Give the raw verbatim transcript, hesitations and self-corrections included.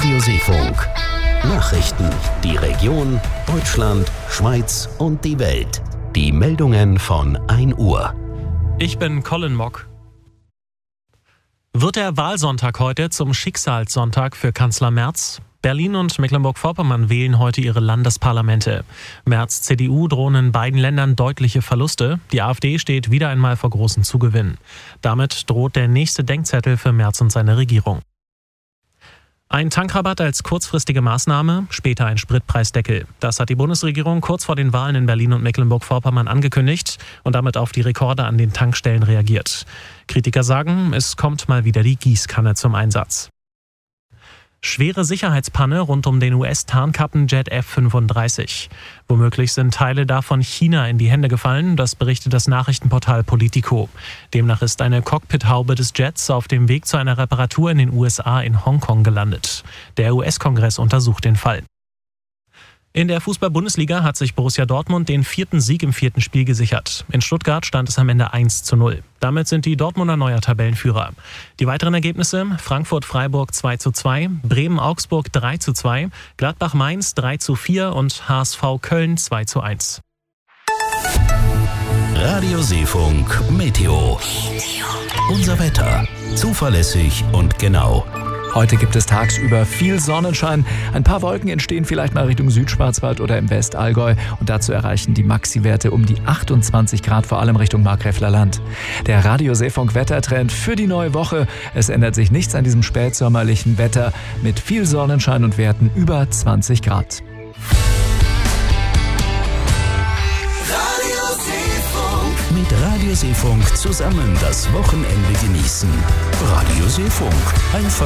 Radio Seefunk. Nachrichten, die Region, Deutschland, Schweiz und die Welt. Die Meldungen von ein Uhr. Ich bin Colin Mock. Wird der Wahlsonntag heute zum Schicksalssonntag für Kanzler Merz? Berlin und Mecklenburg-Vorpommern wählen heute ihre Landesparlamente. Merz' C D U drohen in beiden Ländern deutliche Verluste. Die AfD steht wieder einmal vor großen Zugewinnen. Damit droht der nächste Denkzettel für Merz und seine Regierung. Ein Tankrabatt als kurzfristige Maßnahme, später ein Spritpreisdeckel. Das hat die Bundesregierung kurz vor den Wahlen in Berlin und Mecklenburg-Vorpommern angekündigt und damit auf die Rekorde an den Tankstellen reagiert. Kritiker sagen, es kommt mal wieder die Gießkanne zum Einsatz. Schwere Sicherheitspanne rund um den U S-Tarnkappenjet F fünfunddreißig. Womöglich sind Teile davon China in die Hände gefallen, das berichtet das Nachrichtenportal Politico. Demnach ist eine Cockpithaube des Jets auf dem Weg zu einer Reparatur in den U S A in Hongkong gelandet. Der U S-Kongress untersucht den Fall. In der Fußball-Bundesliga hat sich Borussia Dortmund den vierten Sieg im vierten Spiel gesichert. In Stuttgart stand es am Ende eins zu null. Damit sind die Dortmunder neuer Tabellenführer. Die weiteren Ergebnisse: Frankfurt-Freiburg zwei zu zwei, Bremen-Augsburg drei zu zwei, Gladbach-Mainz drei zu vier und H S V Köln zwei zu eins. Radio Seefunk Meteo. Unser Wetter. Zuverlässig und genau. Heute gibt es tagsüber viel Sonnenschein. Ein paar Wolken entstehen vielleicht mal Richtung Südschwarzwald oder im Westallgäu. Und dazu erreichen die Maxiwerte um die achtundzwanzig Grad, vor allem Richtung Markgräfler Land. Der Radio Seefunk Wettertrend für die neue Woche. Es ändert sich nichts an diesem spätsommerlichen Wetter mit viel Sonnenschein und Werten über zwanzig Grad. Mit Radio Seefunk zusammen das Wochenende genießen. Radio Seefunk. Einfach